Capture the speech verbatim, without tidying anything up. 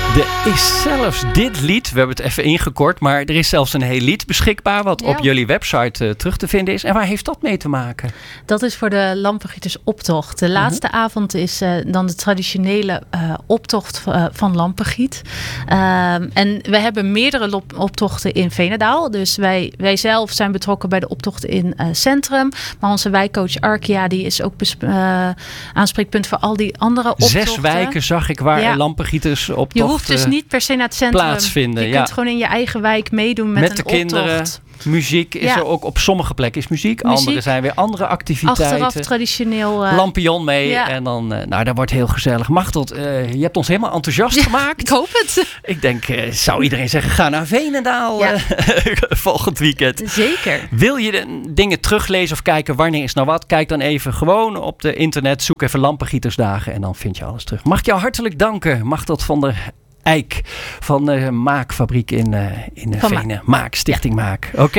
Er is zelfs dit lied, we hebben het even ingekort, maar er is zelfs een heel lied beschikbaar wat ja. op jullie website uh, terug te vinden is. En waar heeft dat mee te maken? Dat is voor de Lampengietersoptocht. De laatste uh-huh. avond is uh, dan de traditionele uh, optocht uh, van Lampengiet. Uh, en we hebben meerdere lop- optochten in Veenendaal. Dus wij, wij zelf zijn betrokken bij de optocht in uh, Centrum. Maar onze wijkcoach Arkia die is ook besp- uh, aanspreekpunt voor al die andere optochten. Zes wijken zag ik waar ja. Lampengieters optocht Je hoeft dus niet per se naar het centrum. Plaatsvinden. Je ja. kunt gewoon in je eigen wijk meedoen met, met een de kinderen. optocht. Muziek is ja. er ook op sommige plekken is muziek. muziek. Andere zijn weer andere activiteiten. Achteraf traditioneel. Uh, Lampion mee. Ja. En dan, uh, nou, dat wordt heel gezellig. Machteld, uh, je hebt ons helemaal enthousiast ja, gemaakt. Ik hoop het. Ik denk, uh, zou iedereen zeggen, ga naar Veenendaal ja. uh, volgend weekend. Zeker. Wil je de dingen teruglezen of kijken wanneer is nou wat? Kijk dan even gewoon op de internet. Zoek even Lampengietersdagen en dan vind je alles terug. Mag ik jou hartelijk danken, Machteld van der Eijk van de Maakfabriek in, uh, in Venen. Maak, Stichting ja. Maak. Oké. Okay.